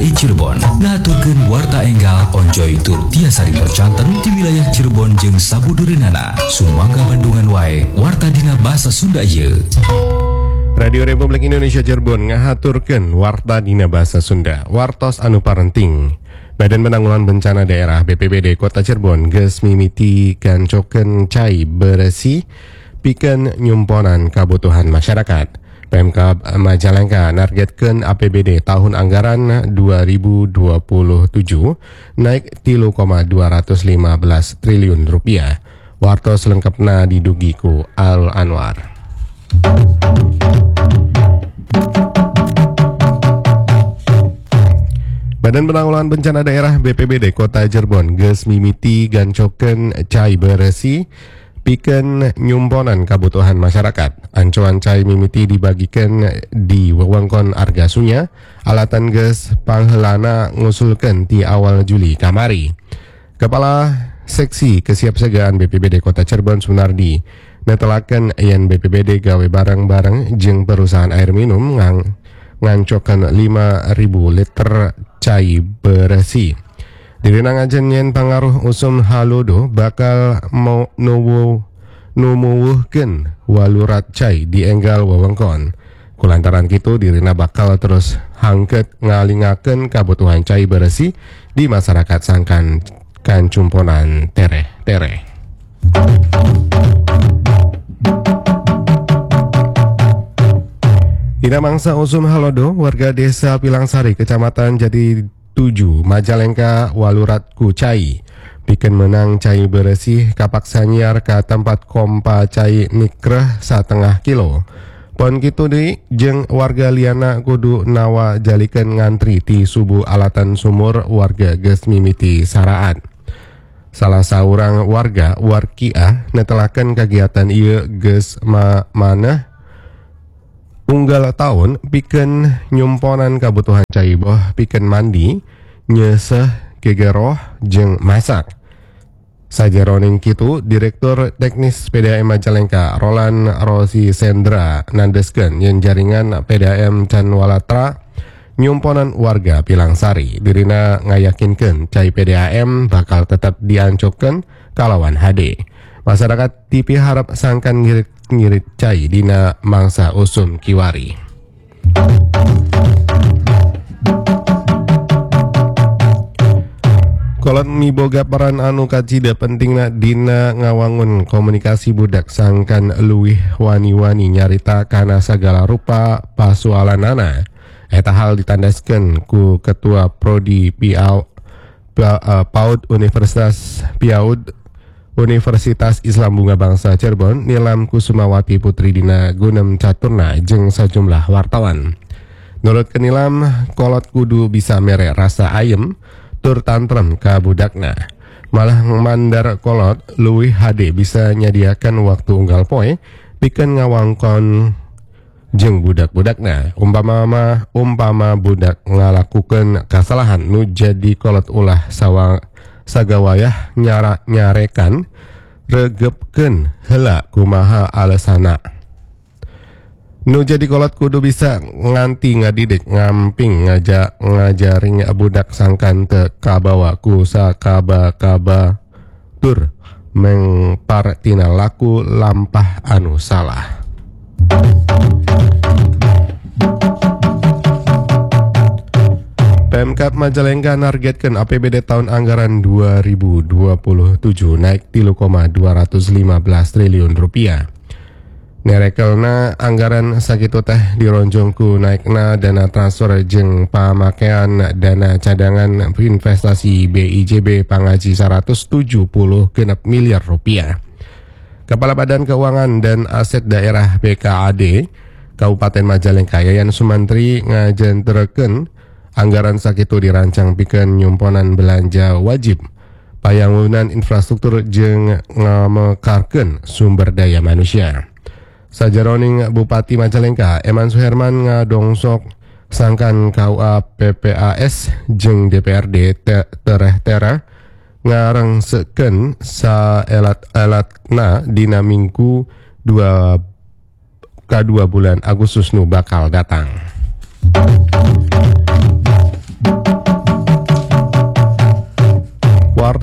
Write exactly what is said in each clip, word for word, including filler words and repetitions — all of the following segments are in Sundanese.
Dai Cirebon ngaturkeun warta enggal onjoy tur tiasa dipercanten di wilayah Cirebon jeung sabudureunana. Sumangga Bandungan wae warta dina basa Sunda ieu. Radio Republik Indonesia Cirebon ngahaturkeun warta dina basa Sunda. Wartos anu parenting. Badan Penanggulangan Bencana Daerah B P B D Kota Cirebon geus mimiti gancokeun cai bersih pikeun nyumponan kabutuhan masyarakat. Pemkab Majalengka nargetkeun A P B D tahun anggaran dua ribu dua puluh tujuh naik tilu koma dua lima belas triliun rupiah. Wartos lengkapna didugi ku Al Anwar. Badan Penanggulangan Bencana Daerah B P B D Kota Cirebon geus mimiti gancokeun cai bersih pikeun nyumponan kabutuhan masyarakat. Ancuan cai mimiti dibagikeun di wewengkon Argasunya, alatan geus pangheulana ngusulkeun ti awal Juli kamari. Kepala Seksi Kesiapsiagaan B P B D Kota Cirebon Sunardi netelakeun yen B P B D gawe bareng-bareng jeung perusahaan air minum ngang ngancokeun lima ribu liter cai bersih. Dirina ngajen yen pangaruh usum halodo bakal mau nuwu numuwuhkeun walurat cai di enggal wewengkon. Kulantaran kitu dirina bakal terus hangket ngalingakeun kabutuhan cai bersih di masyarakat sangkan kancumponan tereh-tereh. Dina mangsa usum halodo warga desa Pilangsari Kecamatan Jati tujuh Majalengka walurat ku cai pikeun menang cai bersih kapaksa nyiar ka tempat kompa cai nikreh satengah kilo. Pon kitu deui jeung warga liana kudu nawa jalikeun ngantri ti subuh alatan sumur warga geus mimiti saraan. Salah saurang warga Warkiah netelakeun kagiatan ieu geus ma maneh unggal tahun pikeun nyumponan kabutuhan cai boh pikeun mandi, nyeseh, gegeroh, jeung masak. Sajeroning kitu, Direktur Teknis P D A M Majalengka Roland Rosi Sendra nandeskeun yen jaringan P D A M Can Walatra nyumponan warga Pilangsari dirina ngayakinkeun cai P D A M bakal tetap diancokeun kalawan H D. Masyarakat dipiharap sangkan ngirit-ngirit cai dina mangsa usum kiwari. Kolot miboga peran anu kacida pentingna dina ngawangun komunikasi budak sangkan luwih wani-wani nyarita kana sagala rupa pasualanana. Eta hal ditandaskeun ku Ketua Prodi Piau PAUD Universitas Piaud Universitas Islam Bunga Bangsa Cirebon Nilam Kusumawati Putri dina gunem caturna jeung sajumlah wartawan. Nurut Nilam, kolot kudu bisa mere rasa ayem tur tantrem ka budakna. Malah mandar kolot luwih H D bisa nyadiakan waktu unggal poe pikeun ngawangkon jeung budak-budakna. Umpama mah umpama budak ngalakukeun kasalahan nu jadi kolot ulah sawang sagawayah nyara nyarekan regepkeun heula kumaha alesana. Nu jadi kolot kudu bisa nganti ngadidik ngamping ngajak ngajaring budak sangkan teu kabawa ku sakaba-kaba tur mengpar tina laku lampah anu salah. Pemkab Majalengka nargetkeun A P B D tahun anggaran dua ribu dua puluh tujuh naik tilu koma dua lima belas triliun rupiah. Nerekelna anggaran sakitu teh dironjong ku naikna dana transfer jeung pamakean dana cadangan investasi B I J B pangaji seratus tujuh puluh genep miliar rupiah. Kepala Badan Keuangan dan Aset Daerah B K A D Kabupaten Majalengka Yayan Sumantri ngajenterekeun anggaran sakitu dirancang pikeun nyumponan belanja wajib, payangunan infrastruktur jeung ngamekarkeun sumber daya manusia. Sajeroning Bupati Majalengka Eman Suherman ngadongsok sangkan K U A P P A S jeung D P R D tereh-tereh ngarengsekeun saelat-elatna dina minggu dua kadua bulan Agustus nu bakal datang.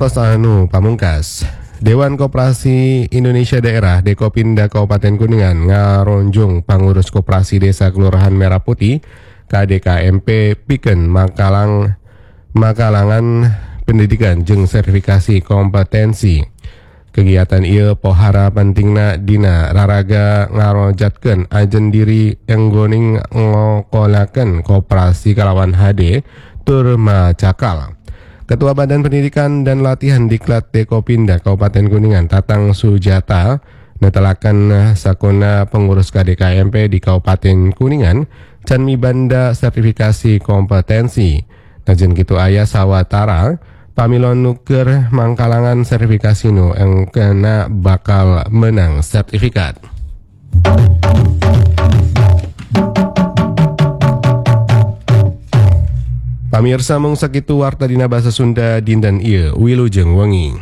Satos anu pamungkas. Dewan Koperasi Indonesia Daerah Dekopinda Kabupaten Kuningan ngaronjong pangurus koperasi Desa Kelurahan Merah Putih K D K M P pikeun makalang makalangan pendidikan jeung sertifikasi kompetensi. Kegiatan ieu pohara pentingna dina raraga ngarojatkeun ajen diri enggoning ngokolakeun koperasi kalawan H D tur macakal. Ketua Badan Pendidikan dan Latihan Diklat Dekopinda Kabupaten Kuningan Tatang Sujata netelakan sakuna pengurus K D K M P di Kabupaten Kuningan can mibanda sertifikasi kompetensi. Najen kitu aya sawatara pamilon nuker mangkalangan sertifikasi nu yang kena bakal menang sertifikat. Pamirsa mung sakitu warta dina basa Sunda dinten ieu wilujeng wengi.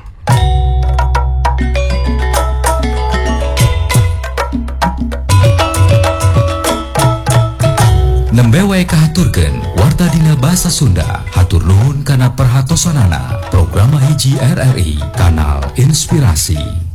Nembe wae kahaturkeun warta dina basa Sunda. Hatur nuhun kana perhatosanana. Program hiji R R I Kanal Inspirasi.